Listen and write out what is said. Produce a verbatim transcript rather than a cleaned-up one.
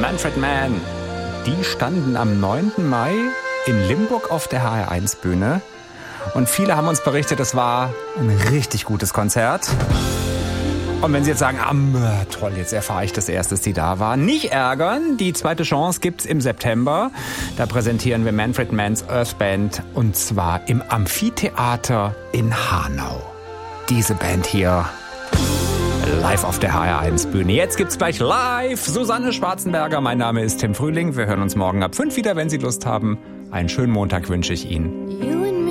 Manfred Mann. Die standen am neunten Mai in Limburg auf der H R eins Bühne. Und viele haben uns berichtet, es war ein richtig gutes Konzert. Und wenn Sie jetzt sagen, ah, toll, jetzt erfahre ich das erste, dass die da waren. Nicht ärgern, die zweite Chance gibt's im September. Da präsentieren wir Manfred Manns Earth Band und zwar im Amphitheater in Hanau. Diese Band hier live auf der H R eins Bühne. Jetzt gibt's gleich live Susanne Schwarzenberger. Mein Name ist Tim Frühling. Wir hören uns morgen ab fünf wieder, wenn Sie Lust haben. Einen schönen Montag wünsche ich Ihnen.